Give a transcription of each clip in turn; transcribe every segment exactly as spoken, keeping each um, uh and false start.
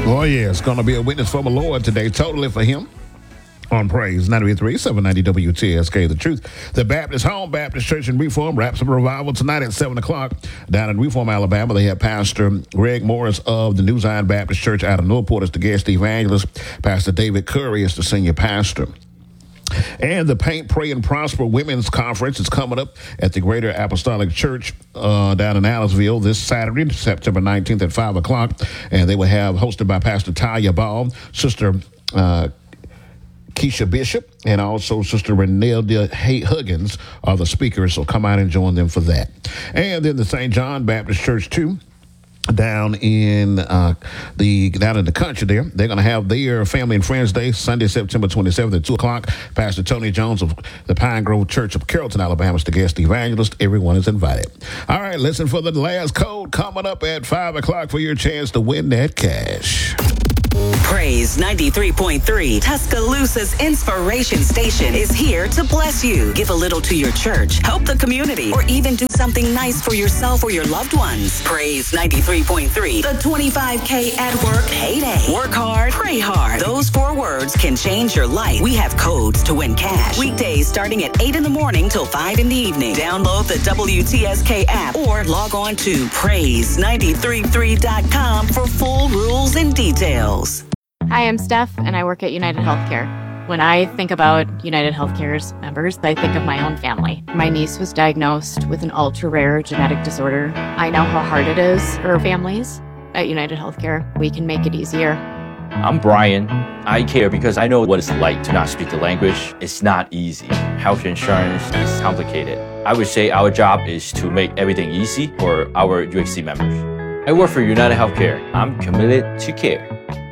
Oh, yeah, it's going to be a witness for the Lord today, totally for him. On Praise ninety-three, seven ninety W T S K, The Truth. The Baptist Home Baptist Church in Reform wraps up a revival tonight at seven o'clock down in Reform, Alabama. They have Pastor Greg Morris of the New Zion Baptist Church out of Newport as the guest evangelist. Pastor David Curry is the senior pastor. And the Paint, Pray, and Prosper Women's Conference is coming up at the Greater Apostolic Church uh, down in Aliceville this Saturday, September nineteenth at five o'clock. And they will have, hosted by Pastor Talia Ball, Sister uh Keisha Bishop, and also Sister Renelda Huggins are the speakers, so come out and join them for that. And then the Saint John Baptist Church, too, down in uh, the down in the country there. They're going to have their Family and Friends Day, Sunday, September twenty-seventh at two o'clock. Pastor Tony Jones of the Pine Grove Church of Carrollton, Alabama is the guest evangelist. Everyone is invited. All right, listen for the last code coming up at five o'clock for your chance to win that cash. Praise ninety-three point three, Tuscaloosa's inspiration station, is here to bless you. Give a little to your church, help the community, or even do something nice for yourself or your loved ones. Praise ninety-three point three, the twenty-five K at work payday. Work hard, pray hard. Those four words can change your life. We have codes to win cash. Weekdays starting at eight in the morning till five in the evening. Download the W T S K app or log on to praise nine three three dot com for full rules and details. Hi, I'm Steph, and I work at United Healthcare. When I think about United Healthcare's members, I think of my own family. My niece was diagnosed with an ultra-rare genetic disorder. I know how hard it is for families. At United Healthcare, we can make it easier. I'm Brian. I care because I know what it's like to not speak the language. It's not easy. Health insurance is complicated. I would say our job is to make everything easy for our U X C members. I work for United Healthcare. I'm committed to care.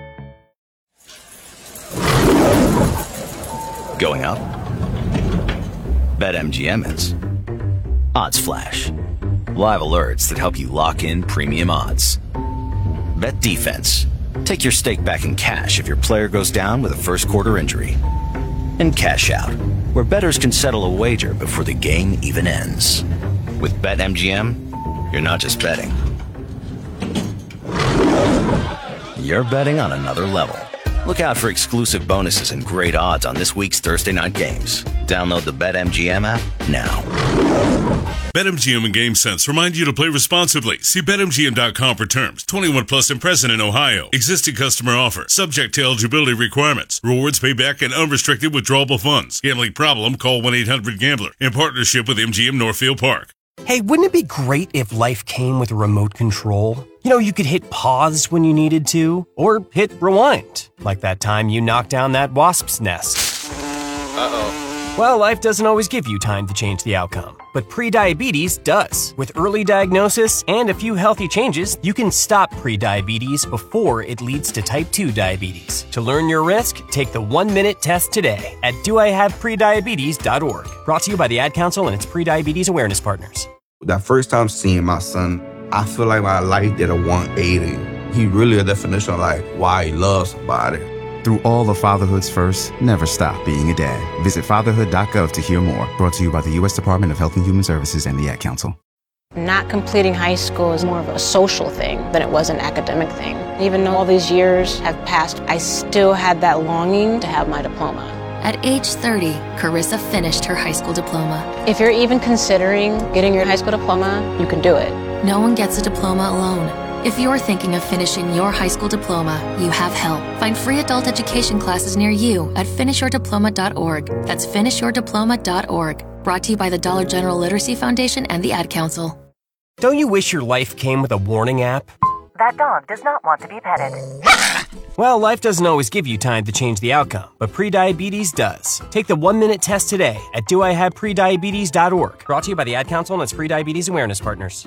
Going up? BetMGM is. Odds Flash. Live alerts that help you lock in premium odds. Bet Defense. Take your stake back in cash if your player goes down with a first quarter injury. And Cash Out, where bettors can settle a wager before the game even ends. With BetMGM, you're not just betting. You're betting on another level. Look out for exclusive bonuses and great odds on this week's Thursday night games. Download the BetMGM app now. BetMGM and GameSense remind you to play responsibly. See Bet M G M dot com for terms. twenty-one plus and present in Ohio. Existing customer offer. Subject to eligibility requirements. Rewards payback and unrestricted withdrawable funds. Gambling problem? Call one eight hundred gambler. In partnership with M G M Northfield Park. Hey, wouldn't it be great if life came with a remote control? You know, you could hit pause when you needed to, or hit rewind, like that time you knocked down that wasp's nest. Uh-oh. Well, life doesn't always give you time to change the outcome, but prediabetes does. With early diagnosis and a few healthy changes, you can stop prediabetes before it leads to type two diabetes. To learn your risk, take the one-minute test today at do I have prediabetes dot org. Brought to you by the Ad Council and its pre-diabetes awareness partners. That first time seeing my son, I feel like my life did a one eighty. He really a definition of like why he loves somebody. Through all of fatherhood's firsts, never stop being a dad. Visit fatherhood dot gov to hear more. Brought to you by the U S Department of Health and Human Services and the Ad Council. Not completing high school is more of a social thing than it was an academic thing. Even though all these years have passed, I still had that longing to have my diploma. At age thirty, Carissa finished her high school diploma. If you're even considering getting your high school diploma, you can do it. No one gets a diploma alone. If you're thinking of finishing your high school diploma, you have help. Find free adult education classes near you at finish your diploma dot org. That's finish your diploma dot org. Brought to you by the Dollar General Literacy Foundation and the Ad Council. Don't you wish your life came with a warning app? That dog does not want to be petted. Well, life doesn't always give you time to change the outcome, but prediabetes does. Take the one-minute test today at do I have prediabetes dot org. Brought to you by the Ad Council and its pre-diabetes awareness partners.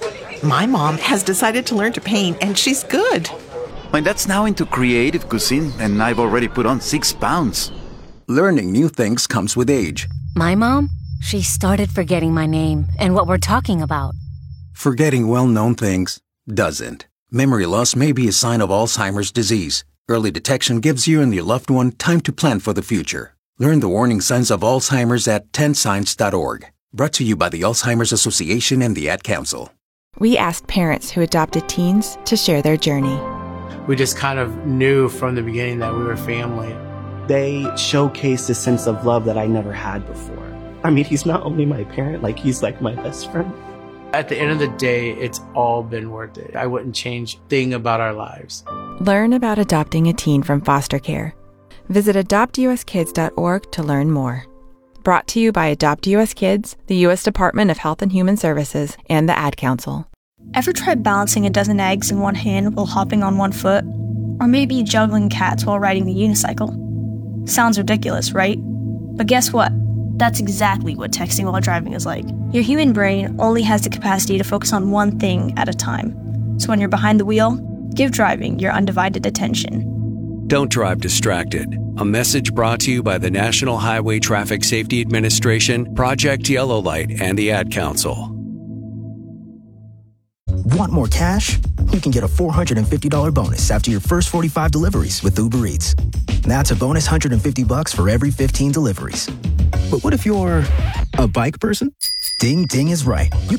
My mom has decided to learn to paint, and she's good. My dad's now into creative cuisine, and I've already put on six pounds. Learning new things comes with age. My mom? She started forgetting my name and what we're talking about. Forgetting well-known things doesn't. Memory loss may be a sign of Alzheimer's disease. Early detection gives you and your loved one time to plan for the future. Learn the warning signs of Alzheimer's at ten signs dot org. Brought to you by the Alzheimer's Association and the Ad Council. We asked parents who adopted teens to share their journey. We just kind of knew from the beginning that we were family. They showcased a sense of love that I never had before. I mean, he's not only my parent, like he's like my best friend. At the end of the day, it's all been worth it. I wouldn't change a thing about our lives. Learn about adopting a teen from foster care. Visit adopt u s kids dot org to learn more. Brought to you by Adopt U S Kids, the U S Department of Health and Human Services, and the Ad Council. Ever tried balancing a dozen eggs in one hand while hopping on one foot? Or maybe juggling cats while riding the unicycle? Sounds ridiculous, right? But guess what? That's exactly what texting while driving is like. Your human brain only has the capacity to focus on one thing at a time. So when you're behind the wheel, give driving your undivided attention. Don't drive distracted. A message brought to you by the National Highway Traffic Safety Administration, Project Yellow Light, and the Ad Council. Want more cash? You can get a four hundred fifty dollars bonus after your first forty-five deliveries with Uber Eats. That's a bonus one hundred fifty bucks for every fifteen deliveries. But what if you're a bike person? Ding Ding is right. You